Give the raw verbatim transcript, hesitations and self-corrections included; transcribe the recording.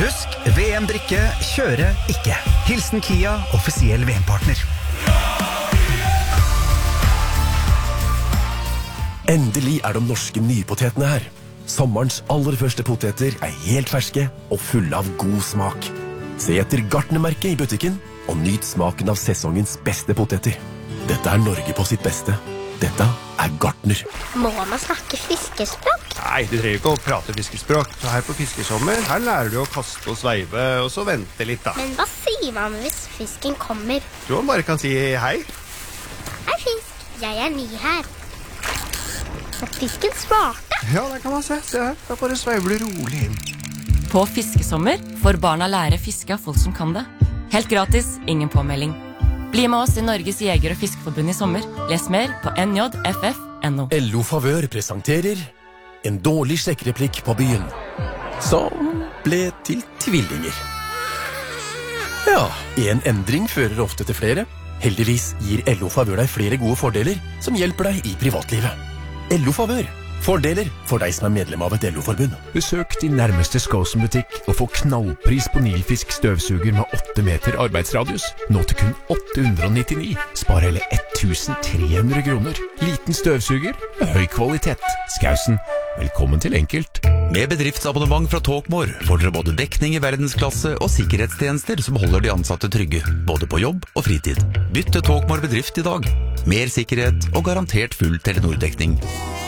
Husk, V M-drikke, kjøre ikke. Hilsen Kia, offisiell V M-partner. Endelig er de norske nypotetene her. Sommerens aller første poteter er helt ferske og fulle av god smak. Se etter Gartnermerket i butikken og nyt smaken av sesongens beste poteter. Dette er Norge på sitt beste. Dette er Gartner. Må man snakke fiskespråk? Nei, du trenger ikke å prate fiskespråk. Så her på fiskesommer, her lærer du å kaste og sveive, og så vente litt da. Men hva sier man hvis fisken kommer? Du bare kan si hei. Hei fisk, jeg er ny her. Og fisken svarte. Ja, det kan man se. Se her, da bare sveiver du rolig inn. På fiskesommer får barna lære fiske av folk som kan det. Helt gratis, ingen påmelding. Bli med oss i Norges Jeger- og Fiskeforbund i sommer. Les mer på n j f f punktum n o. L O Favør presenterer en dårlig sjekkereplikk på byen, som ble til tvillinger. Ja, en endring fører ofte til flere. Heldigvis gir L O Favør deg flere gode fordeler som hjelper deg i privatlivet. L O Favør. Fordeler for deg som er medlem av et L O-forbund. Besøk din nærmeste Skåsen-butikk og få knallpris på Nilfisk støvsuger med åtte meter arbeidsradius. Nå til kun åtte hundre nittini. Spar hele tretten hundre kroner. Liten støvsuger med høy kvalitet. Skausen, velkommen til enkelt. Med bedriftsabonnement fra Talkmore får dere både dekning i verdensklasse og sikkerhetstjenester som holder de ansatte trygge, både på jobb og fritid. Bytt til Talkmore bedrift i dag. Mer sikkerhet og garantert full Telenor-dekning.